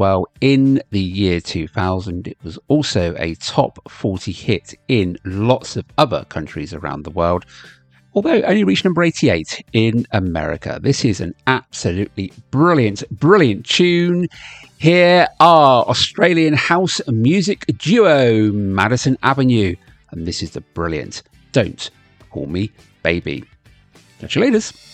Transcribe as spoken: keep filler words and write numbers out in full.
well in the year two thousand. It was also a top forty hit in lots of other countries around the world, although only reached number eighty-eight in America. This is an absolutely brilliant, brilliant tune. Here are Australian house music duo Madison Avenue, and this is the brilliant Don't Call Me Baby. Catch you later.